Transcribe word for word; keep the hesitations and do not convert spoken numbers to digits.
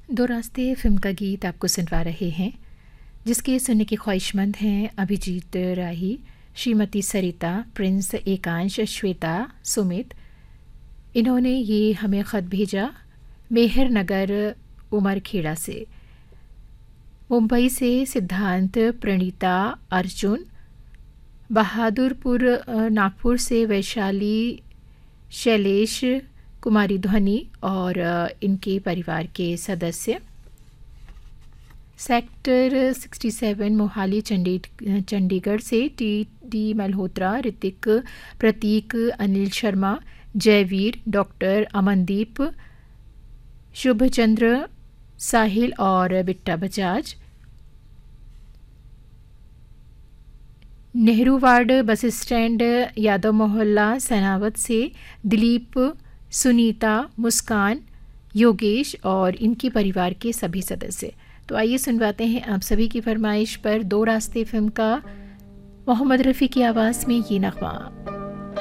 दो रास्ते फ़िल्म का गीत आपको सुनवा रहे हैं, जिसके सुनने की ख्वाहिशमंद हैं अभिजीत राही, श्रीमती सरिता, प्रिंस एकांश, श्वेता, सुमित। इन्होंने ये हमें ख़त भेजा मेहर नगर उमरखेड़ा से। मुंबई से सिद्धांत, प्रणीता, अर्जुन। बहादुरपुर नागपुर से वैशाली, शैलेश, कुमारी ध्वनि और इनके परिवार के सदस्य। सेक्टर सड़सठ मोहाली चंडी चंडीगढ़ से टी डी मल्होत्रा, ऋतिक, प्रतीक, अनिल शर्मा, जयवीर, डॉक्टर अमनदीप, शुभचंद्र, साहिल और Bitta Bajaj. Nehru ward bus stand, Yadav मोहल्ला, सनावत से दिलीप, सुनीता, मुस्कान, योगेश और इनके परिवार के सभी सदस्य। तो आइए सुनवाते हैं आप सभी की फरमाइश पर दो रास्ते फिल्म का मोहम्मद रफ़ी की आवाज़ में ये नग़मा।